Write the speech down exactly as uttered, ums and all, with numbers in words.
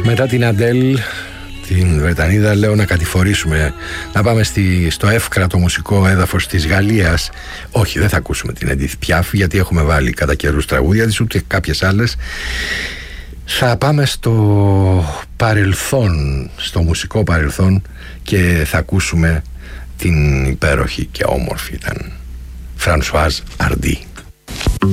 Μετά την Αντέλ, την Βρετανίδα, λέω να κατηφορήσουμε, να πάμε στη, στο εύκρατο μουσικό έδαφος της Γαλλίας. Όχι, δεν θα ακούσουμε την Edith Piaf, γιατί έχουμε βάλει κατά καιρούς τραγούδια της, ούτε κάποιες άλλες. Θα πάμε στο παρελθόν, στο μουσικό παρελθόν, και θα ακούσουμε την υπέροχη και όμορφη ήταν Françoise Hardy.